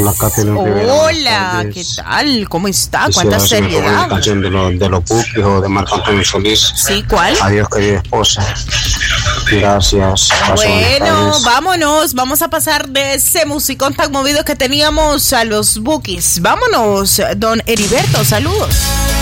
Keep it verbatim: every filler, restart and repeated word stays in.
Hola, Catherine Rivera. Hola, ¿qué tal? ¿Cómo está? ¿Cuánta seriedad? Canción de los de los Bukis o de Marco Antonio Solís. Sí, ¿cuál? Adiós, querida esposa. Gracias. Bueno, vámonos. Vamos a pasar de ese musicón tan movido que teníamos a los Bukis. Vámonos, don Heriberto. Saludos.